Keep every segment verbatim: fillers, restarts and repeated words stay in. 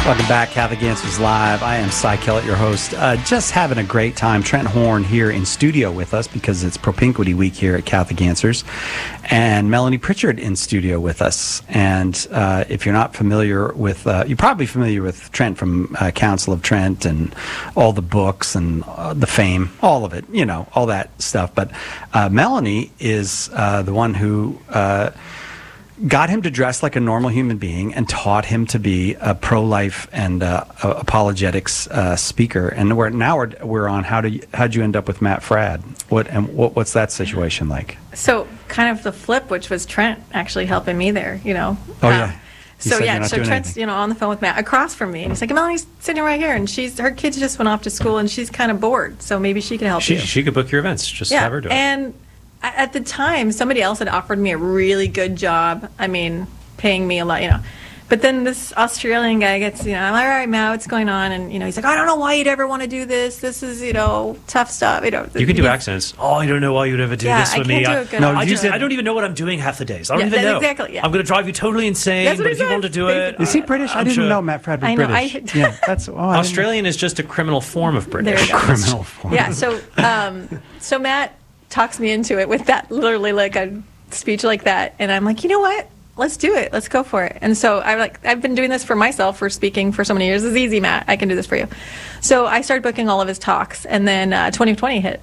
Welcome back, Catholic Answers Live. I am Cy Kellett, your host. Uh, just having a great time. Trent Horn here in studio with us because it's Propinquity Week here at Catholic Answers. And Melanie Pritchard in studio with us. And uh, if you're not familiar with, uh, you're probably familiar with Trent from uh, Council of Trent and all the books and uh, the fame, all of it, you know, all that stuff. But uh, Melanie is uh, the one who... Uh, got him to dress like a normal human being and taught him to be a pro-life and uh, apologetics uh, speaker. And we're now we're, we're on how do you, how'd you end up with Matt Fradd? What and what, what's that situation like? So kind of the flip, which was Trent actually helping me there. You know. Oh um, yeah. You so yeah, so Trent's anything. you know on the phone with Matt across from me, and he's like, Melanie's sitting right here, and she's her kids just went off to school, and she's kind of bored, so maybe she can help she, you. She could book your events. Just yeah, have her do it. And at the time, somebody else had offered me a really good job. I mean, paying me a lot, you know. But then this Australian guy gets, you know, I'm like, all right, Matt, what's going on? And, you know, he's like, I don't know why you'd ever want to do this. This is, you know, tough stuff. You know, you can do accents. Oh, I don't know why you'd ever do yeah, this with I me. Can't I, do a good no, accent. you said, I don't even know what I'm doing half the days. I don't yeah, even know. Exactly, yeah. I'm going to drive you totally insane, That's but what if you said. want to do it... Is he British? I, I didn't sure. know Matt Fradd was I know, British. I, yeah, that's... Oh, Australian is just a criminal form of British. There you go. Criminal form. Yeah, so, um, so Matt talks me into it with that, literally like a speech like that. And I'm like, you know what? Let's do it. Let's go for it. And so I like I've been doing this for myself for speaking for so many years. It's easy, Matt. I can do this for you. So I started booking all of his talks, and then uh, twenty twenty hit,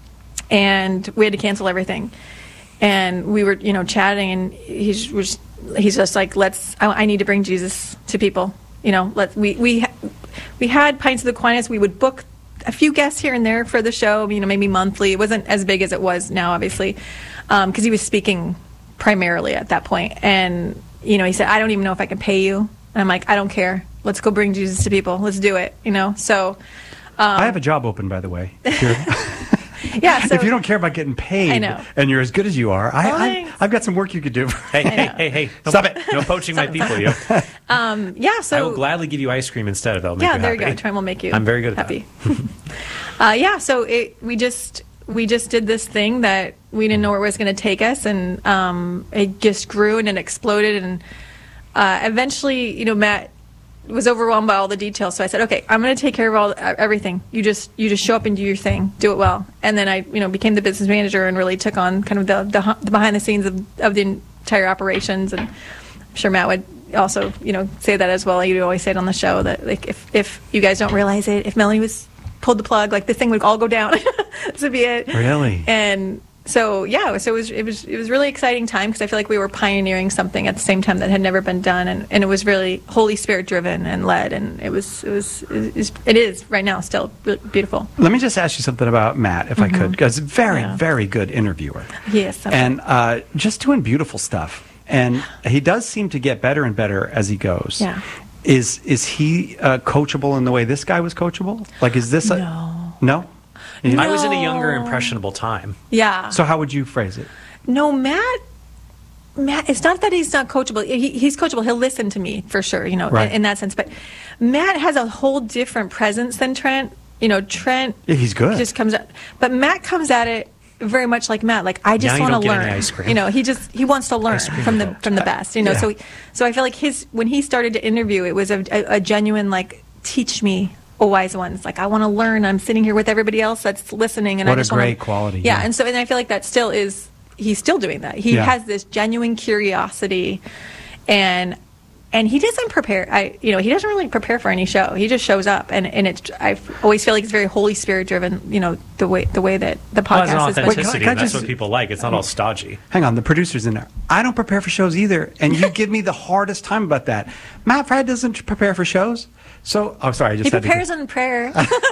and we had to cancel everything. And we were, you know, chatting, and he's was he's just like, let's. I, I need to bring Jesus to people. You know, let we we we had Pints of the Aquinas. We would book a few guests here and there for the show. You know, maybe monthly. It wasn't as big as it was now, obviously, because um, he was speaking primarily at that point. And, you know, he said, I don't even know if I can pay you. And I'm like, I don't care. Let's go bring Jesus to people. Let's do it, you know? So... Um, I have a job open, by the way. If, yeah, so, if you don't care about getting paid I know. and you're as good as you are, I, oh, I, I've got some work you could do. Hey, hey, hey, hey. No, Stop it. No poaching my people, you. Um, yeah, so... I will gladly give you ice cream instead if that'll make yeah, you there happy. you go. Trent will make you I'm very good at happy. uh, yeah, so it, we just... We just did this thing that we didn't know where it was going to take us, and um, it just grew and it exploded. And uh, eventually, you know, Matt was overwhelmed by all the details. So I said, "Okay, I'm going to take care of all everything. You just you just show up and do your thing, do it well." And then I, you know, became the business manager and really took on kind of the the, the behind the scenes of, of the entire operations. And I'm sure Matt would also, you know, say that as well. You always say it on the show that like if if you guys don't realize it, if Melanie was pulled the plug, like this thing would all go down. This would be it. Really? And so yeah, so it was it was it was really exciting time because I feel like we were pioneering something at the same time that had never been done, and, and it was really Holy Spirit driven and led, and it was it was it is, it is right now still really beautiful. Let me just ask you something about Matt, if mm-hmm. I could, because very yeah. very good interviewer. Yes. And uh, just doing beautiful stuff, and he does seem to get better and better as he goes. Yeah. Is is he uh, coachable in the way this guy was coachable? Like, is this a no? No. No. I was in a younger, impressionable time. Yeah. So how would you phrase it? No, Matt. Matt, it's not that he's not coachable. He, he's coachable. He'll listen to me for sure, you know, right. in, in that sense. But Matt has a whole different presence than Trent. You know, Trent. Yeah, he's good. Just comes at, but Matt comes at it very much like Matt. Like I just want to learn. Ice cream. You know, he just he wants to learn from the from the best. You know, yeah. so he, so I feel like his when he started to interview, it was a, a, a genuine like teach me. Oh, wise ones. Like I want to learn. I'm sitting here with everybody else that's listening, and what I just a great wanna, quality. Yeah, yeah, and so and I feel like that still is. He's still doing that. He yeah. has this genuine curiosity, and and he doesn't prepare. I you know he doesn't really prepare for any show. He just shows up, and and it's I always feel like it's very Holy Spirit driven. You know the way the way that the podcast well, is. it's authenticity. Wait, can I- can I and that's just- what people like. It's not all stodgy. Hang on, the producer's in there. I don't prepare for shows either, and you give me the hardest time about that. Matt Fradd doesn't prepare for shows, so oh, sorry, I just He said prepares in prayer.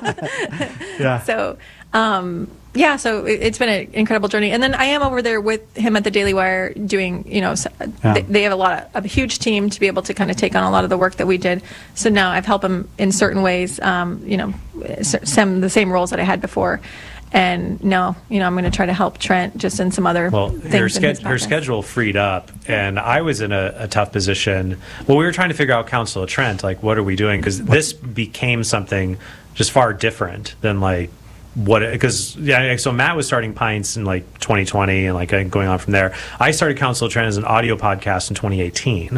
yeah. So, um, yeah, so it, it's been an incredible journey. And then I am over there with him at the Daily Wire doing, you know, so, Yeah. they, they have a lot of, a huge team to be able to kind of take on a lot of the work that we did. So now I've helped him in certain ways, um, you know, some the same roles that I had before. And no, you know, I'm going to try to help Trent just in some other well, things. her, in ske- his her practice. schedule freed up, and I was in a, a tough position. Well, we were trying to figure out Council of Trent, like, what are we doing? Because this became something just far different than, like, what, because, yeah, so Matt was starting Pints in, like, twenty twenty and, like, going on from there. I started Council of Trent as an audio podcast in twenty eighteen.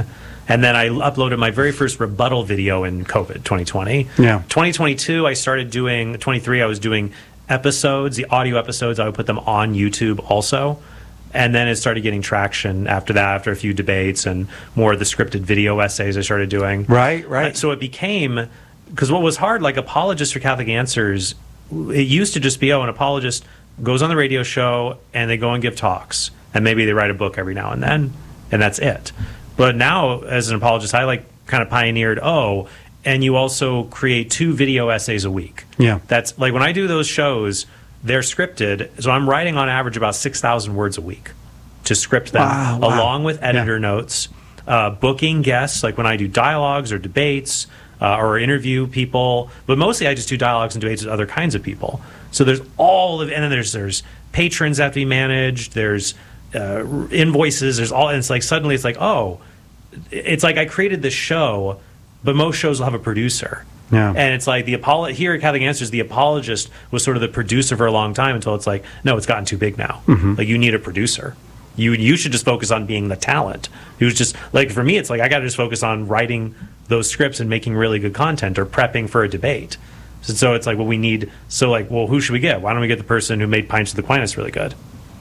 And then I uploaded my very first rebuttal video in COVID twenty twenty. Yeah. twenty twenty-two, I started doing, twenty-three, I was doing episodes, the audio episodes. I would put them on YouTube also. And then it started getting traction after that, after a few debates and more of the scripted video essays I started doing. Right, right. Uh, so it became, because what was hard, like Apologists for Catholic Answers, it used to just be, oh, an apologist goes on the radio show and they go and give talks. And maybe they write a book every now and then, and that's it. But now, as an apologist, I like kind of pioneered, oh, and you also create two video essays a week. Yeah. That's like when I do those shows, they're scripted, so I'm writing on average about six thousand words a week to script them, wow, wow. along with editor yeah. notes, uh, booking guests, like when I do dialogues or debates uh, or interview people. But mostly I just do dialogues and debates with other kinds of people. So there's all of, and then there's there's patrons that have to be managed, there's uh, invoices, there's all, and it's like suddenly it's like, oh, it's like I created this show, but most shows will have a producer. Yeah. And it's like the apolo- here at Catholic Answers, the apologist was sort of the producer for a long time until it's like, no, it's gotten too big now. Mm-hmm. Like you need a producer. You you should just focus on being the talent. It was just like for me, it's like I got to just focus on writing those scripts and making really good content or prepping for a debate. So, so it's like, well, we need. So like, well, who should we get? Why don't we get the person who made Pints of the Aquinas really good?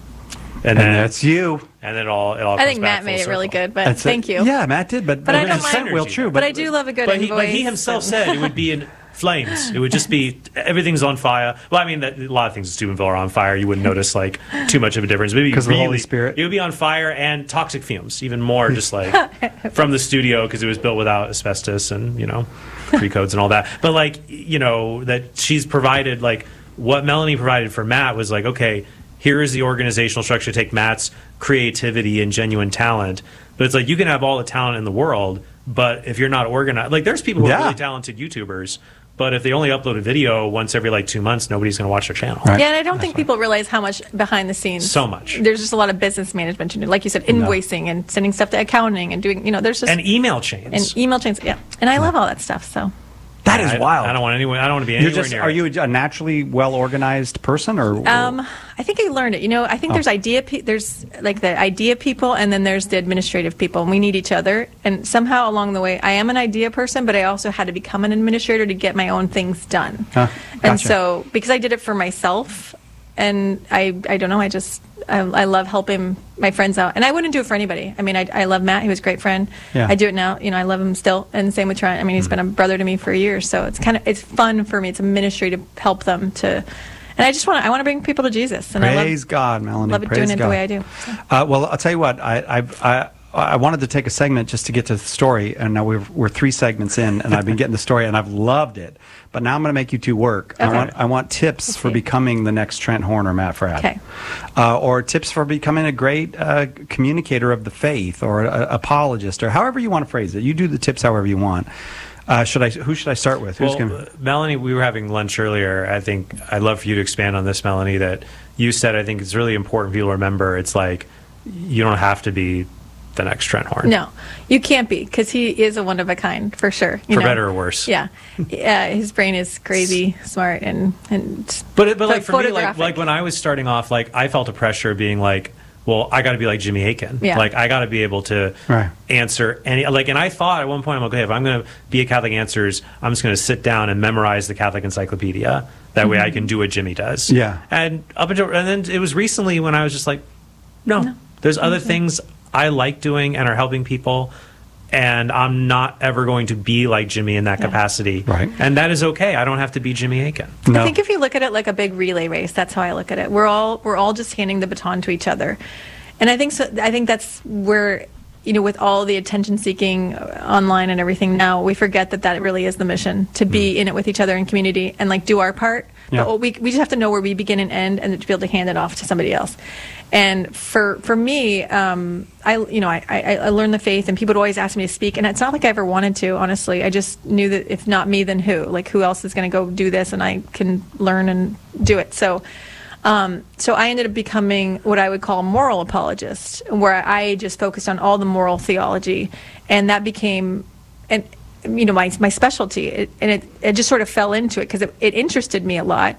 And, and then, that's you. And then it all it all. I comes think back Matt made full it really circle. good, but That's thank it. you. Yeah, Matt did, but But I don't it's mind- well true. But I do love a good But he, invoice. but he himself and- said it would be in flames. It would just be everything's on fire. Well, I mean, that, a lot of things in Steubenville are on fire. You wouldn't notice like too much of a difference. Maybe 'Cause of the really, Holy Spirit. It would be on fire and toxic fumes, even more, just like from the studio because it was built without asbestos and you know pre codes and all that. But like you know that she's provided like what Melanie provided for Matt was like okay. Here is the organizational structure to take Matt's creativity and genuine talent. But it's like you can have all the talent in the world, but if you're not organized, like there's people who Yeah. are really talented YouTubers, but if they only upload a video once every like two months, nobody's going to watch their channel. Right. Yeah, and I don't think people realize how much behind the scenes. So much. There's just a lot of business management to do. Like you said, invoicing and sending stuff to accounting and doing, you know, there's just. And email chains. and email chains. Yeah. And I love all that stuff, so. That is I, wild. I don't want anyone. I don't want to be You're anywhere just, near. are it. you a naturally well organized person, or? Um, I think I learned it. You know, I think Oh. there's idea. Pe- there's like the idea people, and then there's the administrative people, and we need each other. And somehow along the way, I am an idea person, but I also had to become an administrator to get my own things done. Huh, And gotcha. so, because I did it for myself, and I, I don't know, I just, I, I love helping my friends out, and I wouldn't do it for anybody. I mean, I, I love Matt; he was a great friend. Yeah. I do it now. You know, I love him still, and same with Trent. I mean, he's been a brother to me for years, so it's kind of it's fun for me. It's a ministry to help them to. And I just want to, I want to bring people to Jesus. And Praise I love, God, Melanie. love it Praise doing it God. the way I do. So. Uh, well, I'll tell you what. I, I've, I I wanted to take a segment just to get to the story, and now we're we're three segments in, and I've been getting the story, and I've loved it. But now I'm going to make you two work. I Okay. want I want tips Let's for see. becoming the next Trent Horn or Matt Fradd. Okay. Uh, or tips for becoming a great uh, communicator of the faith, or a, apologist, or however you want to phrase it. You do the tips however you want. Uh, should I? Who should I start with? Who's Well, going? uh, Melanie, we were having lunch earlier. I think I'd love for you to expand on this, Melanie. That you said. I think it's really important for people to remember. It's like you don't have to be the next Trent Horn. No, you can't be, because he is a one of a kind, for sure. You For know? better or worse. Yeah. Yeah, his brain is crazy, smart, and, and But it- but like pho- for me, like photographic. like when I was starting off, like I felt a pressure of being like, well, I got to be like Jimmy Akin. Yeah. Like I got to be able to Right. answer any like. And I thought at one point, I'm like, okay, if I'm going to be a Catholic Answers, I'm just going to sit down and memorize the Catholic Encyclopedia. That way, I can do what Jimmy does. Yeah. And up until and then it was recently when I was just like, no, there's other things I like doing and are helping people. And I'm not ever going to be like Jimmy in that Yeah. capacity. Right. And that is okay. I don't have to be Jimmy Akin. No. I think if you look at it like a big relay race, that's how I look at it. We're all we're all just handing the baton to each other, and I think so. I think that's where, you know, with all the attention seeking online and everything now, we forget that that really is the mission, to be in it with each other in community and like do our part. Yeah. But we we just have to know where we begin and end, and to be able to hand it off to somebody else. And for for me, um, I you know I, I I learned the faith, and people would always ask me to speak, and it's not like I ever wanted to. Honestly, I just knew that if not me, then who? Like who else is going to go do this, and I can learn and do it. So. Um, so I ended up becoming what I would call a moral apologist, where I just focused on all the moral theology, and that became, and you know, my my specialty. It, and it it just sort of fell into it because it, it interested me a lot,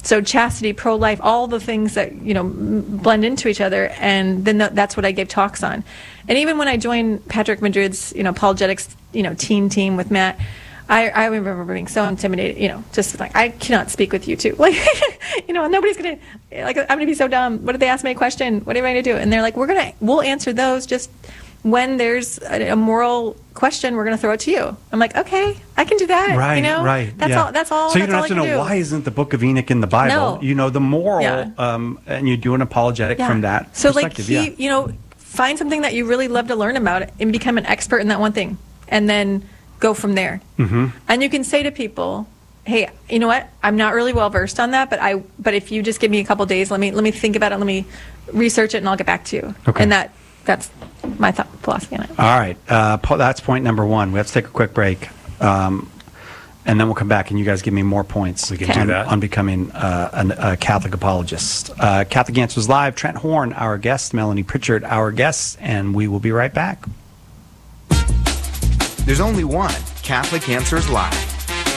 So chastity, pro-life, all the things that, you know, m- blend into each other. And then th- that's what I gave talks on. And even when I joined Patrick Madrid's, you know, apologetics, you know, teen team with Matt, I, I remember being so intimidated, you know, just like, I cannot speak with you two. Like, you know, nobody's going to, like, I'm going to be so dumb. What if they ask me a question? What am I going to do? And they're like, we're going to, we'll answer those just when there's a, a moral question, we're going to throw it to you. I'm like, okay, I can do that. Right, you know? right. That's yeah. all, that's all. So you that's don't all have to I know can do. why isn't the Book of Enoch in the Bible. No. You know the moral, Yeah. um, and you do an apologetic Yeah. from that So like, perspective. he, yeah. you know, find something that you really love to learn about and become an expert in that one thing. And then go from there. Mm-hmm. And you can say to people, hey, you know what? I'm not really well versed on that, but I but if you just give me a couple days, let me let me think about it, let me research it, and I'll get back to you. Okay. And that that's my thought philosophy on it. All right. Uh, po- that's point number one. We have to take a quick break. Um, and then we'll come back and you guys give me more points We can Okay. do on, that. on becoming uh, an, a Catholic apologist. Uh, Catholic Answers Live, Trent Horn, our guest, Melanie Pritchard, our guest, and we will be right back. There's only one Catholic Answers Live.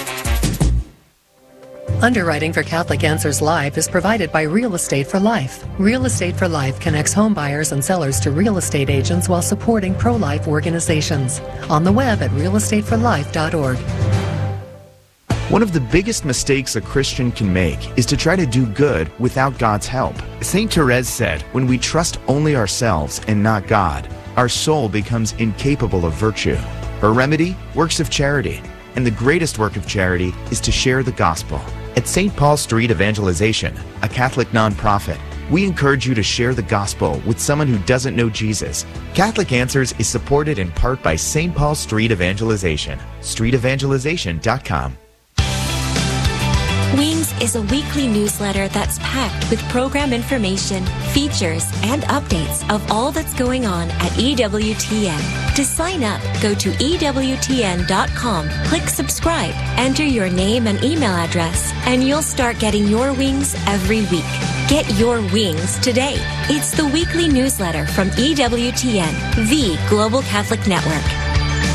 Underwriting for Catholic Answers Live is provided by Real Estate for Life. Real Estate for Life connects home buyers and sellers to real estate agents while supporting pro-life organizations. On the web at real estate for life dot org. One of the biggest mistakes a Christian can make is to try to do good without God's help. Saint Therese said, when we trust only ourselves and not God, our soul becomes incapable of virtue. Her remedy? Works of charity. And the greatest work of charity is to share the gospel. At Saint Paul Street Evangelization, a Catholic nonprofit, we encourage you to share the gospel with someone who doesn't know Jesus. Catholic Answers is supported in part by Saint Paul Street Evangelization. street evangelization dot com. Wings is a weekly newsletter that's packed with program information, features, and updates of all that's going on at E W T N. To sign up, go to E W T N dot com, click subscribe, enter your name and email address, and you'll start getting your wings every week. Get your wings today. It's the weekly newsletter from E W T N, the Global Catholic Network.